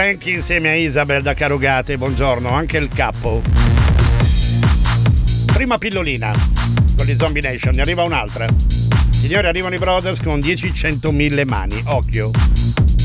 Frankie insieme a Isabel da Carugate, buongiorno, anche il capo. Prima pillolina con gli Zombie Nation, ne arriva un'altra. Signori, arrivano i Brothers con 10, 100, 1000 mani, occhio.